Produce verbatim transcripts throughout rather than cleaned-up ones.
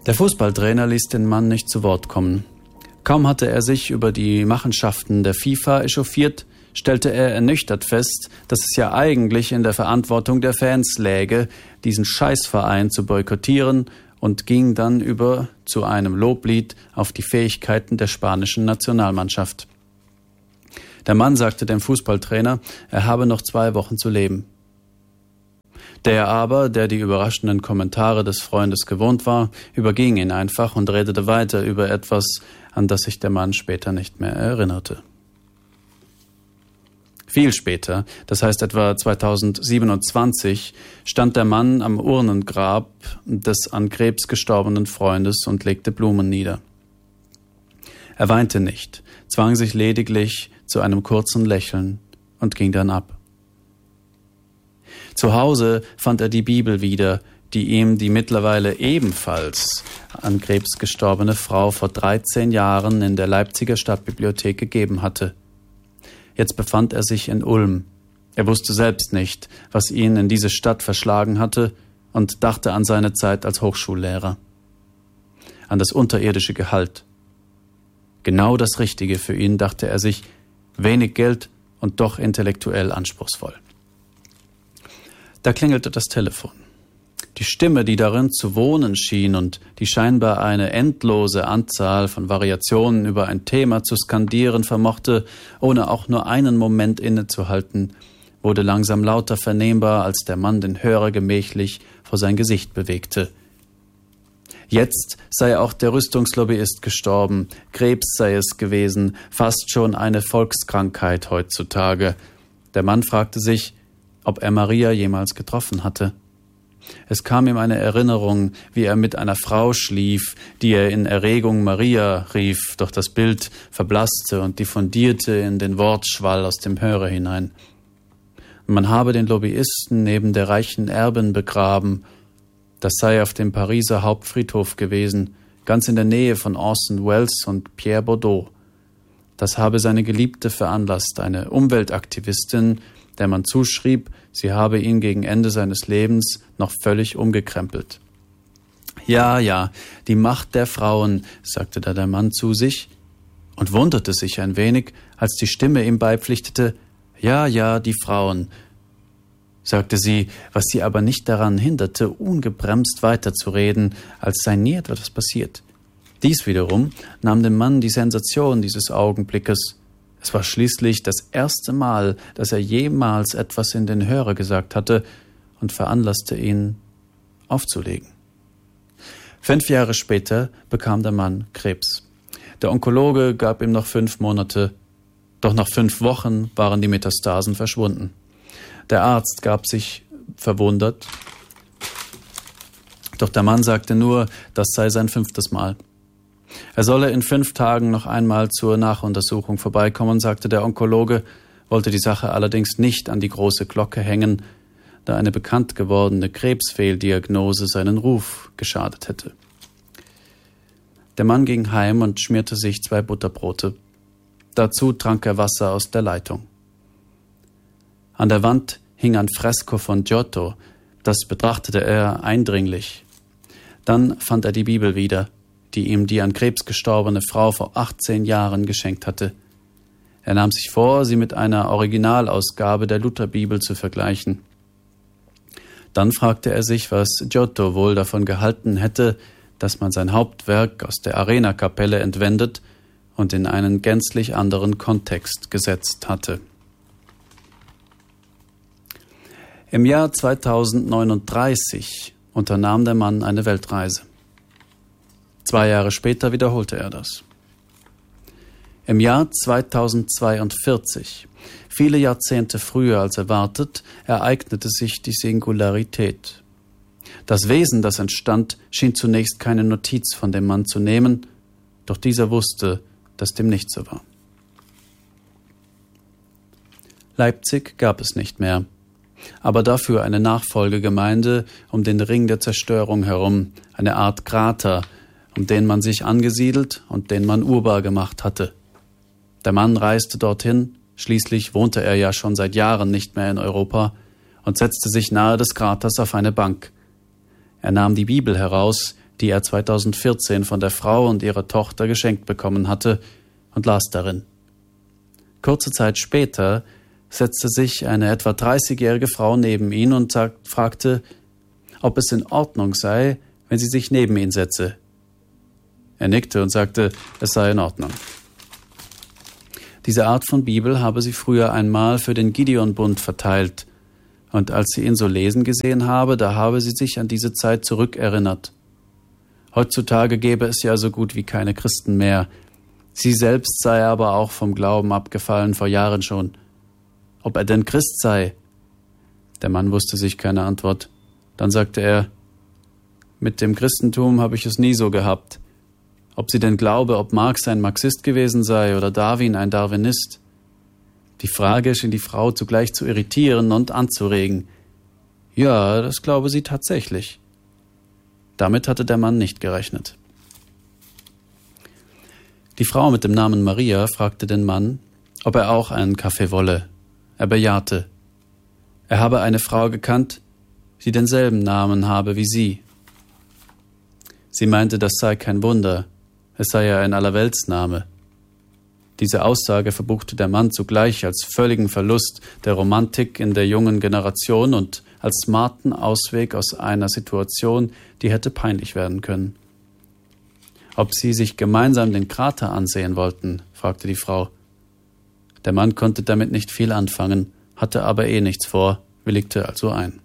Der Fußballtrainer ließ den Mann nicht zu Wort kommen. Kaum hatte er sich über die Machenschaften der FIFA echauffiert, stellte er ernüchtert fest, dass es ja eigentlich in der Verantwortung der Fans läge, diesen Scheißverein zu boykottieren, und ging dann über zu einem Loblied auf die Fähigkeiten der spanischen Nationalmannschaft. Der Mann sagte dem Fußballtrainer, er habe noch zwei Wochen zu leben. Der aber, der die überraschenden Kommentare des Freundes gewohnt war, überging ihn einfach und redete weiter über etwas, an das sich der Mann später nicht mehr erinnerte. Viel später, das heißt etwa zweitausendsiebenundzwanzig, stand der Mann am Urnengrab des an Krebs gestorbenen Freundes und legte Blumen nieder. Er weinte nicht, zwang sich lediglich zu einem kurzen Lächeln und ging dann ab. Zu Hause fand er die Bibel wieder, die ihm die mittlerweile ebenfalls an Krebs gestorbene Frau vor dreizehn Jahren in der Leipziger Stadtbibliothek gegeben hatte. Jetzt befand er sich in Ulm. Er wusste selbst nicht, was ihn in diese Stadt verschlagen hatte, und dachte an seine Zeit als Hochschullehrer. An das unterirdische Gehalt. Genau das Richtige für ihn, dachte er sich, wenig Geld und doch intellektuell anspruchsvoll. Da klingelte das Telefon. Die Stimme, die darin zu wohnen schien und die scheinbar eine endlose Anzahl von Variationen über ein Thema zu skandieren vermochte, ohne auch nur einen Moment innezuhalten, wurde langsam lauter vernehmbar, als der Mann den Hörer gemächlich vor sein Gesicht bewegte. Jetzt sei auch der Rüstungslobbyist gestorben, Krebs sei es gewesen, fast schon eine Volkskrankheit heutzutage. Der Mann fragte sich, ob er Maria jemals getroffen hatte. Es kam ihm eine Erinnerung, wie er mit einer Frau schlief, die er in Erregung Maria rief, doch das Bild verblasste und diffundierte in den Wortschwall aus dem Hörer hinein. Man habe den Lobbyisten neben der reichen Erbin begraben. Das sei auf dem Pariser Hauptfriedhof gewesen, ganz in der Nähe von Orson Welles und Pierre Bourdieu. Das habe seine Geliebte veranlasst, eine Umweltaktivistin, der man zuschrieb, sie habe ihn gegen Ende seines Lebens noch völlig umgekrempelt. Ja, ja, die Macht der Frauen, sagte da der Mann zu sich und wunderte sich ein wenig, als die Stimme ihm beipflichtete, ja, ja, die Frauen, sagte sie, was sie aber nicht daran hinderte, ungebremst weiterzureden, als sei nie etwas passiert. Dies wiederum nahm dem Mann die Sensation dieses Augenblickes. Es war schließlich das erste Mal, dass er jemals etwas in den Hörer gesagt hatte und veranlasste ihn, aufzulegen. Fünf Jahre später bekam der Mann Krebs. Der Onkologe gab ihm noch fünf Monate, doch nach fünf Wochen waren die Metastasen verschwunden. Der Arzt gab sich verwundert, doch der Mann sagte nur, das sei sein fünftes Mal. Er solle in fünf Tagen noch einmal zur Nachuntersuchung vorbeikommen, sagte der Onkologe, wollte die Sache allerdings nicht an die große Glocke hängen, da eine bekannt gewordene Krebsfehldiagnose seinen Ruf geschadet hätte. Der Mann ging heim und schmierte sich zwei Butterbrote. Dazu trank er Wasser aus der Leitung. An der Wand hing ein Fresko von Giotto, das betrachtete er eindringlich. Dann fand er die Bibel wieder, die ihm die an Krebs gestorbene Frau vor achtzehn Jahren geschenkt hatte. Er nahm sich vor, sie mit einer Originalausgabe der Lutherbibel zu vergleichen. Dann fragte er sich, was Giotto wohl davon gehalten hätte, dass man sein Hauptwerk aus der Arena-Kapelle entwendet und in einen gänzlich anderen Kontext gesetzt hatte. Im Jahr zweitausendneununddreißig unternahm der Mann eine Weltreise. Zwei Jahre später wiederholte er das. Im Jahr zweitausendzweiundvierzig, viele Jahrzehnte früher als erwartet, ereignete sich die Singularität. Das Wesen, das entstand, schien zunächst keine Notiz von dem Mann zu nehmen, doch dieser wusste, dass dem nicht so war. Leipzig gab es nicht mehr, aber dafür eine Nachfolgegemeinde um den Ring der Zerstörung herum, eine Art Krater, um den man sich angesiedelt und den man urbar gemacht hatte. Der Mann reiste dorthin, schließlich wohnte er ja schon seit Jahren nicht mehr in Europa, und setzte sich nahe des Kraters auf eine Bank. Er nahm die Bibel heraus, die er zweitausendvierzehn von der Frau und ihrer Tochter geschenkt bekommen hatte, und las darin. Kurze Zeit später setzte sich eine etwa dreißigjährige Frau neben ihn und sagt, fragte, ob es in Ordnung sei, wenn sie sich neben ihn setze. Er nickte und sagte, es sei in Ordnung. Diese Art von Bibel habe sie früher einmal für den Gideon-Bund verteilt, und als sie ihn so lesen gesehen habe, da habe sie sich an diese Zeit zurückerinnert. Heutzutage gäbe es ja so gut wie keine Christen mehr. Sie selbst sei aber auch vom Glauben abgefallen, vor Jahren schon. Ob er denn Christ sei? Der Mann wusste sich keine Antwort. Dann sagte er, mit dem Christentum habe ich es nie so gehabt. Ob sie denn glaube, ob Marx ein Marxist gewesen sei oder Darwin ein Darwinist. Die Frage schien die Frau zugleich zu irritieren und anzuregen. Ja, das glaube sie tatsächlich. Damit hatte der Mann nicht gerechnet. Die Frau mit dem Namen Maria fragte den Mann, ob er auch einen Kaffee wolle. Er bejahte. Er habe eine Frau gekannt, die denselben Namen habe wie sie. Sie meinte, das sei kein Wunder, es sei ja ein Allerweltsname. Diese Aussage verbuchte der Mann zugleich als völligen Verlust der Romantik in der jungen Generation und als smarten Ausweg aus einer Situation, die hätte peinlich werden können. Ob sie sich gemeinsam den Krater ansehen wollten, fragte die Frau. Der Mann konnte damit nicht viel anfangen, hatte aber eh nichts vor, willigte also ein.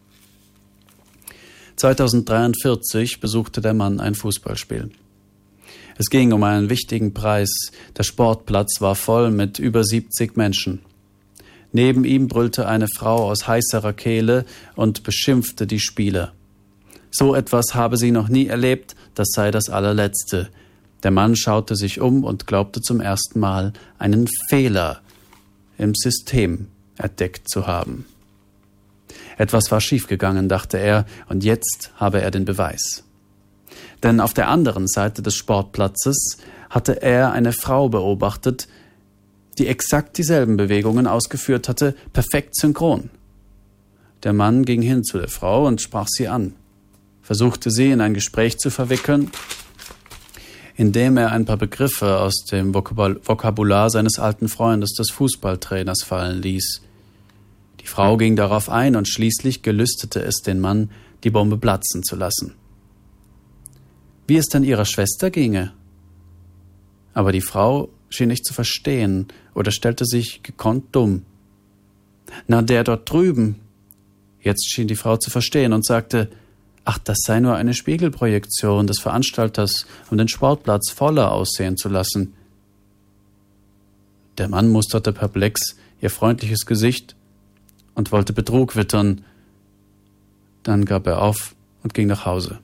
zweitausenddreiundvierzig besuchte der Mann ein Fußballspiel. Es ging um einen wichtigen Preis. Der Sportplatz war voll mit über siebzig Menschen. Neben ihm brüllte eine Frau aus heißerer Kehle und beschimpfte die Spieler. So etwas habe sie noch nie erlebt, das sei das allerletzte. Der Mann schaute sich um und glaubte zum ersten Mal, einen Fehler im System entdeckt zu haben. Etwas war schiefgegangen, dachte er, und jetzt habe er den Beweis. Denn auf der anderen Seite des Sportplatzes hatte er eine Frau beobachtet, die exakt dieselben Bewegungen ausgeführt hatte, perfekt synchron. Der Mann ging hin zu der Frau und sprach sie an, versuchte sie in ein Gespräch zu verwickeln, indem er ein paar Begriffe aus dem Vokabular seines alten Freundes, des Fußballtrainers, fallen ließ. Die Frau ging darauf ein und schließlich gelüstete es den Mann, die Bombe platzen zu lassen. Wie es dann ihrer Schwester ginge. Aber die Frau schien nicht zu verstehen oder stellte sich gekonnt dumm. Na, der dort drüben. Jetzt schien die Frau zu verstehen und sagte, ach, das sei nur eine Spiegelprojektion des Veranstalters, um den Sportplatz voller aussehen zu lassen. Der Mann musterte perplex ihr freundliches Gesicht und wollte Betrug wittern. Dann gab er auf und ging nach Hause.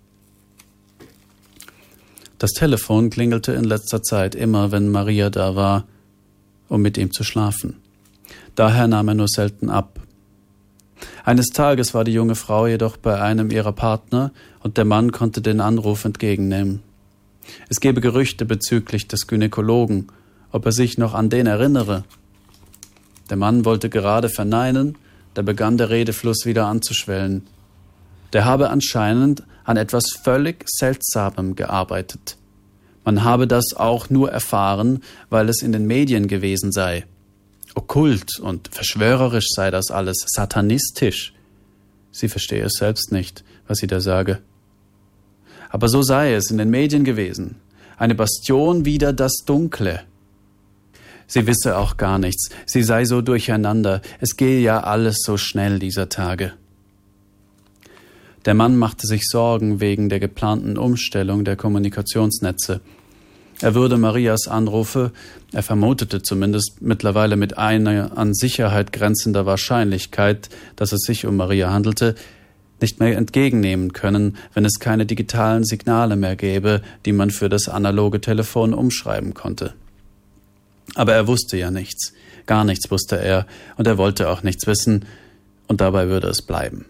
Das Telefon klingelte in letzter Zeit immer, wenn Maria da war, um mit ihm zu schlafen. Daher nahm er nur selten ab. Eines Tages war die junge Frau jedoch bei einem ihrer Partner und der Mann konnte den Anruf entgegennehmen. Es gebe Gerüchte bezüglich des Gynäkologen, ob er sich noch an den erinnere. Der Mann wollte gerade verneinen, da begann der Redefluss wieder anzuschwellen. Der habe anscheinend an etwas völlig Seltsamem gearbeitet. Man habe das auch nur erfahren, weil es in den Medien gewesen sei. Okkult und verschwörerisch sei das alles, satanistisch. Sie verstehe es selbst nicht, was sie da sage. Aber so sei es in den Medien gewesen. Eine Bastion wider das Dunkle. Sie wisse auch gar nichts, sie sei so durcheinander, es gehe ja alles so schnell dieser Tage. Der Mann machte sich Sorgen wegen der geplanten Umstellung der Kommunikationsnetze. Er würde Marias Anrufe, er vermutete zumindest mittlerweile mit einer an Sicherheit grenzender Wahrscheinlichkeit, dass es sich um Maria handelte, nicht mehr entgegennehmen können, wenn es keine digitalen Signale mehr gäbe, die man für das analoge Telefon umschreiben konnte. Aber er wusste ja nichts, gar nichts wusste er, und er wollte auch nichts wissen, und dabei würde es bleiben.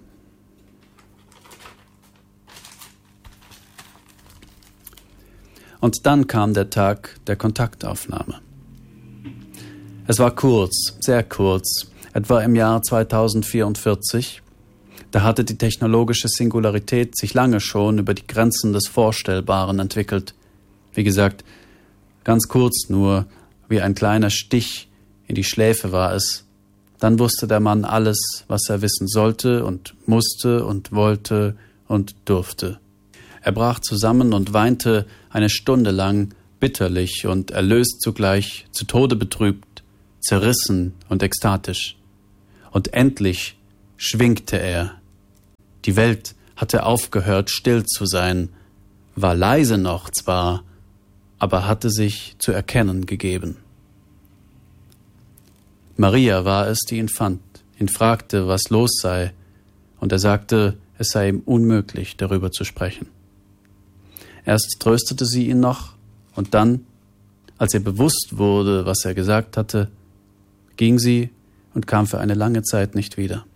Und dann kam der Tag der Kontaktaufnahme. Es war kurz, sehr kurz, etwa im Jahr zweitausendvierundvierzig. Da hatte die technologische Singularität sich lange schon über die Grenzen des Vorstellbaren entwickelt. Wie gesagt, ganz kurz nur, wie ein kleiner Stich in die Schläfe war es. Dann wusste der Mann alles, was er wissen sollte und musste und wollte und durfte. Er brach zusammen und weinte eine Stunde lang bitterlich und erlöst zugleich, zu Tode betrübt, zerrissen und ekstatisch. Und endlich schwingte er. Die Welt hatte aufgehört, still zu sein, war leise noch zwar, aber hatte sich zu erkennen gegeben. Maria war es, die ihn fand, ihn fragte, was los sei, und er sagte, es sei ihm unmöglich, darüber zu sprechen. Erst tröstete sie ihn noch, und dann, als ihr bewusst wurde, was er gesagt hatte, ging sie und kam für eine lange Zeit nicht wieder.